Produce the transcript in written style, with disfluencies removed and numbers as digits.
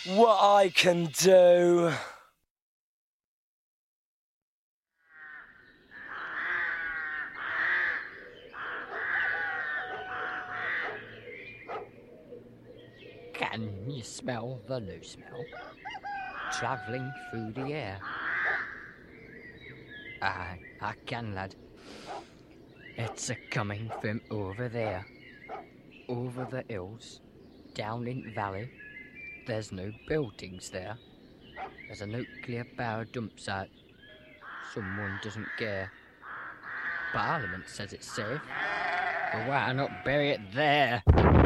what I can do. Can you smell the new smell travelling through the air? Aye, I can, lad. It's a-coming from over there, over the hills, down in the valley. There's no buildings there. There's a nuclear power dump site. Someone doesn't care. Parliament says it's safe, but why not bury it there?